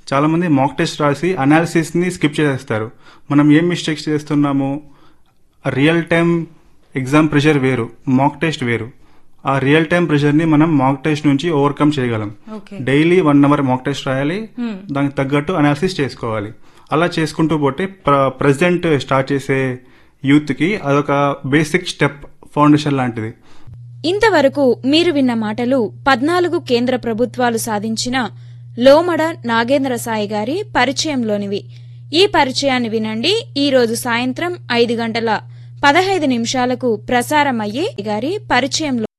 చాలా మంది mock test రాసి అనాలిసిస్ ని స్కిప్ చేసేస్తారు. మనం ఏం మిస్టేక్స్ చేస్తున్నాము, రియల్ టైం ఎగ్జామ్ ప్రెషర్ వేరు, మాక్ టెస్ట్ వేరు. ఆ రియల్ టైం ప్రెషర్ ని మనం మాక్ టెస్ట్ నుంచి ఓవర్కమ్ చేయగలం. డైలీ 1 hour మాక్ టెస్ట్ రాయాలి, దానికి తగ్గట్టు అనాలిసిస్ చేసుకోవాలి. అలా చేసుకుంటూ పోతే ప్రెసెంట్ స్టార్ట్ చేసే యూత్ కి అదొక బేసిక్ స్టెప్, ఫౌండేషన్ లాంటిది. ఇంతవరకు మీరు విన్న మాటలు 14 కేంద్ర ప్రభుత్వాలు సాధించిన లోమడ నాగేంద్ర సాయి గారి పరిచయంలోనివి. ఈ పరిచయాన్ని వినండి. ఈ రోజు సాయంత్రం 5:15 ప్రసారమయ్యే గారి పరిచయంలో